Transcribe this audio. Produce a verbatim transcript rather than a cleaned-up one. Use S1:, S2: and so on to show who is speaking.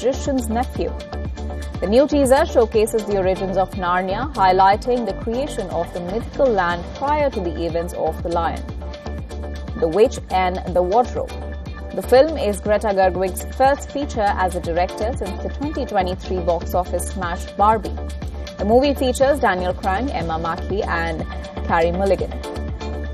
S1: magician's nephew. The new teaser showcases the origins of Narnia, highlighting the creation of the mythical land prior to the events of The Lion, The Witch and the Wardrobe. The film is Greta Gerwig's first feature as a director since the twenty twenty-three box office smash Barbie. The movie features Daniel Craig, Emma Mackey and Carey Mulligan.